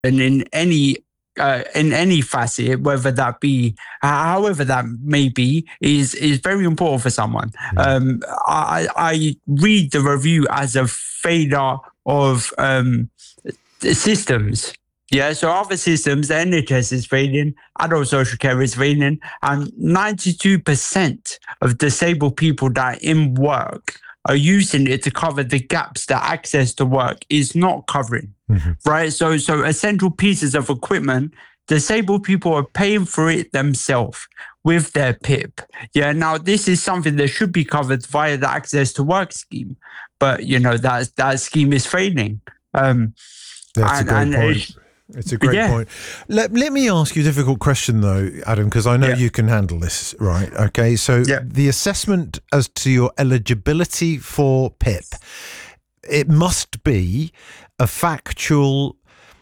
and in any facet, whether that be however that may be, is very important for someone. I read the review as a failure of the systems. Yeah, so other systems, the NHS is failing, adult social care is failing, and 92% of disabled people that are in work are using it to cover the gaps that access to work is not covering. Right? So essential pieces of equipment, disabled people are paying for it themselves with their PIP. Yeah, now this is something that should be covered via the access to work scheme, but that scheme is failing. That's a great point. It's a great point. Let me ask you a difficult question, though, Adam, because I know you can handle this, right? Okay, so the assessment as to your eligibility for PIP, it must be a factual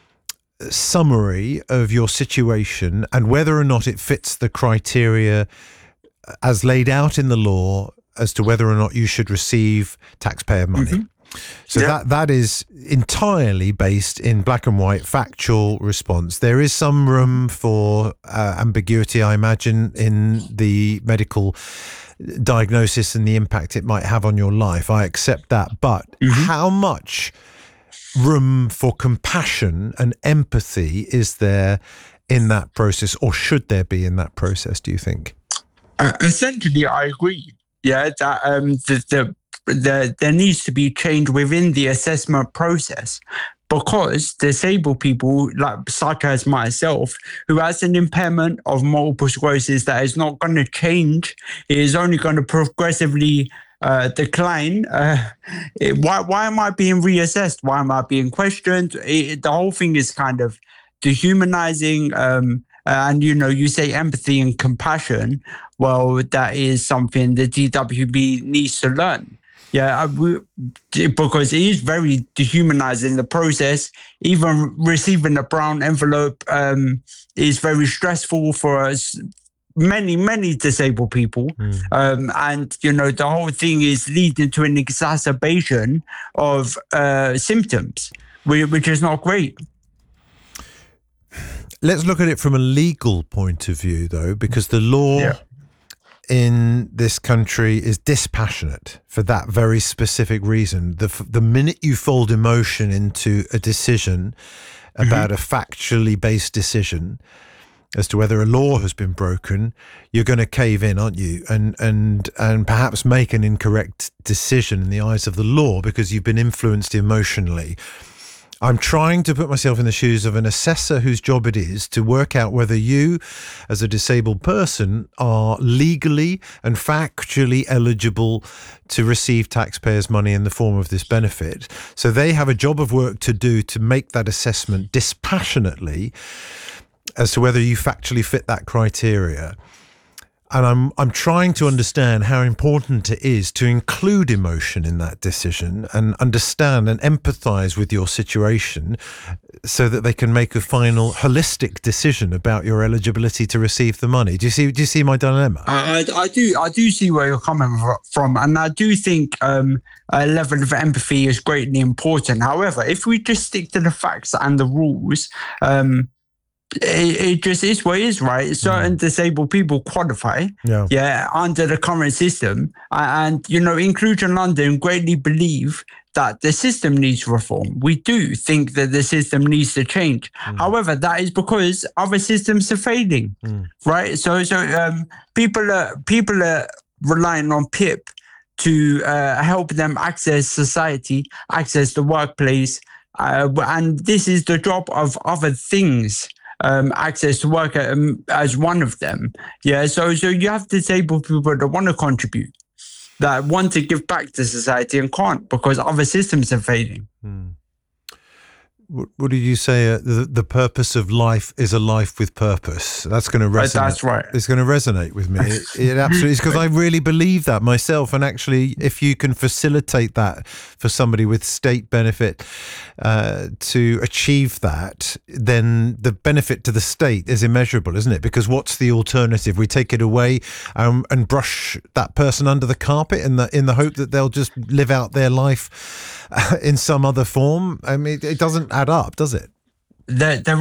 summary of your situation and whether or not it fits the criteria as laid out in the law as to whether or not you should receive taxpayer money. So that is entirely based in black and white factual response. There is some room for ambiguity, I imagine, in the medical diagnosis and the impact it might have on your life. I accept that. But how much room for compassion and empathy is there in that process, or should there be in that process, do you think? Essentially, I agree. Yeah, that there needs to be change within the assessment process, because disabled people, such as myself, who has an impairment of multiple sclerosis that is not going to change, it is only going to progressively decline. Why am I being reassessed? Why am I being questioned? The whole thing is kind of dehumanizing. And you say empathy and compassion. Well, that is something the DWB needs to learn. Yeah, because it is very dehumanizing, the process. Even receiving a brown envelope is very stressful for us, many disabled people. And, the whole thing is leading to an exacerbation of symptoms, which is not great. Let's look at it from a legal point of view, though, because the law in this country is dispassionate for that very specific reason. The minute you fold emotion into a decision about a factually based decision as to whether a law has been broken, you're going to cave in, aren't you? And perhaps make an incorrect decision in the eyes of the law because you've been influenced emotionally. I'm trying to put myself in the shoes of an assessor whose job it is to work out whether you, as a disabled person, are legally and factually eligible to receive taxpayers' money in the form of this benefit. So they have a job of work to do to make that assessment dispassionately as to whether you factually fit that criteria. And I'm trying to understand how important it is to include emotion in that decision and understand and empathize with your situation so that they can make a final holistic decision about your eligibility to receive the money. Do you see my dilemma? I do see where you're coming from, and I do think a level of empathy is greatly important. However, if we just stick to the facts and the rules, it just is what it is, right? Certain disabled people qualify, under the current system, and Inclusion London greatly believe that the system needs reform. We do think that the system needs to change. However, that is because other systems are failing, right? So people are relying on PIP to help them access society, access the workplace, and this is the job of other things. Access to work as one of them. Yeah, so you have disabled people that want to contribute, that want to give back to society and can't because other systems are failing. What did you say? The purpose of life is a life with purpose. That's going to resonate. That's right. It's going to resonate with me. It absolutely is, because I really believe that myself. And actually, if you can facilitate that for somebody with state benefit to achieve that, then the benefit to the state is immeasurable, isn't it? Because what's the alternative? We take it away and brush that person under the carpet in the hope that they'll just live out their life in some other form. I mean, it doesn't add up, does it? there